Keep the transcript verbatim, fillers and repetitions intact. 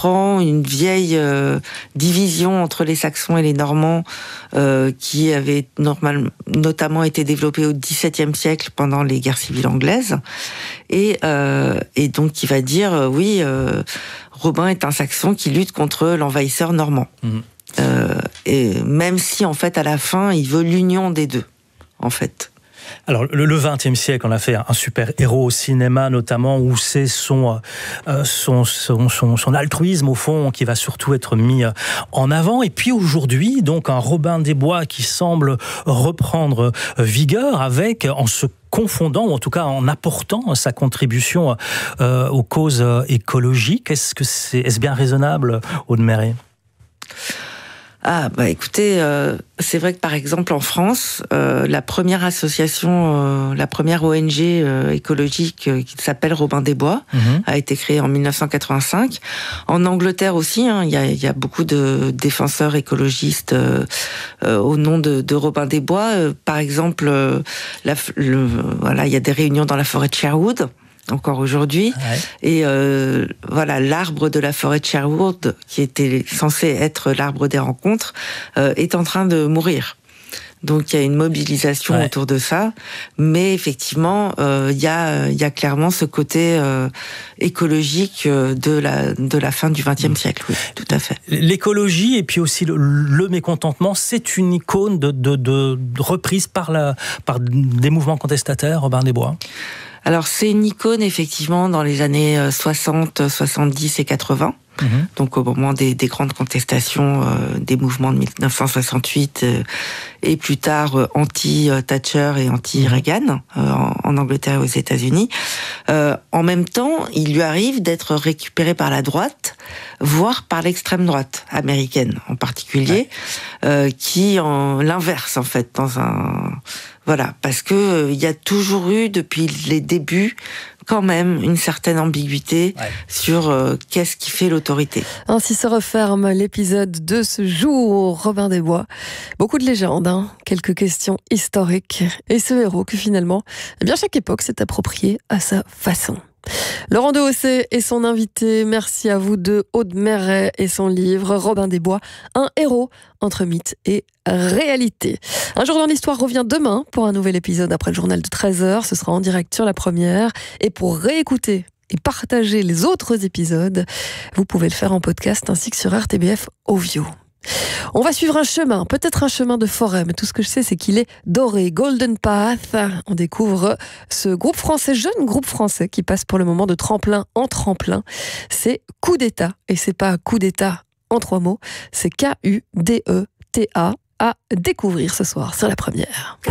une vieille euh, division entre les Saxons et les Normands euh, qui avait normal, notamment été développée au dix-septième siècle pendant les guerres civiles anglaises. Et, euh, et donc il va dire, euh, oui, euh, Robin est un Saxon qui lutte contre l'envahisseur normand. Mmh. Euh, et même si, en fait, à la fin, il veut l'union des deux, en fait. Alors, le vingtième siècle, on a fait un super héros au cinéma, notamment, où c'est son, euh, son, son, son, son altruisme, au fond, qui va surtout être mis en avant. Et puis aujourd'hui, donc, un Robin des Bois qui semble reprendre vigueur avec, en se confondant, ou en tout cas en apportant sa contribution euh, aux causes écologiques. Est-ce que c'est, est-ce bien raisonnable, Aude Méret ? Ah, bah écoutez, euh, c'est vrai que par exemple en France, euh, la première association, euh, la première O N G euh, écologique euh, qui s'appelle Robin des Bois, mmh. a été créée en mille neuf cent quatre-vingt-cinq. En Angleterre aussi, hein, il y a, il y a beaucoup de défenseurs écologistes euh, euh, au nom de, de Robin des Bois. Euh, par exemple, euh, la, le, voilà, il y a des réunions dans la forêt de Sherwood. Encore aujourd'hui, ouais. et euh, voilà, l'arbre de la forêt de Sherwood, qui était censé être l'arbre des rencontres, euh, est en train de mourir. Donc il y a une mobilisation ouais. autour de ça, mais effectivement, il euh, y a, il y a clairement ce côté euh, écologique de la de la fin du vingtième siècle. Oui, tout à fait. L'écologie et puis aussi le, le mécontentement, c'est une icône de, de, de, de reprise par la par des mouvements contestataires, Robin des Bois. Alors c'est une icône effectivement dans les années soixante, soixante-dix et quatre-vingts. Mmh. Donc au moment des, des grandes contestations euh, des mouvements de mille neuf cent soixante-huit euh, et plus tard euh, anti-Thatcher et anti-Reagan euh, en, en Angleterre et aux États-Unis. Euh, en même temps, il lui arrive d'être récupéré par la droite, voire par l'extrême droite américaine en particulier, ouais. euh, qui en l'inverse en fait dans un voilà parce que euh, il y a toujours eu depuis les débuts quand même une certaine ambiguïté ouais. sur euh, qu'est-ce qui fait l'autorité. Ainsi se referme l'épisode de ce jour, Robin des Bois. Beaucoup de légendes, hein, quelques questions historiques, et ce héros que finalement, eh bien chaque époque s'est approprié à sa façon. Laurent Dehausset et son invité, merci à vous deux, Aude Méret et son livre Robin des Bois, un héros entre mythe et réalité. Un jour dans l'histoire revient demain pour un nouvel épisode après le journal de treize heures, ce sera en direct sur La Première, et pour réécouter et partager les autres épisodes, vous pouvez le faire en podcast ainsi que sur R T B F Audio. On va suivre un chemin, peut-être un chemin de forêt, mais tout ce que je sais, c'est qu'il est doré. Golden Path. On découvre ce groupe français, jeune groupe français, qui passe pour le moment de tremplin en tremplin. C'est Coup d'État. Et c'est pas Coup d'État en trois mots, c'est K U D E T A à découvrir ce soir sur La Première.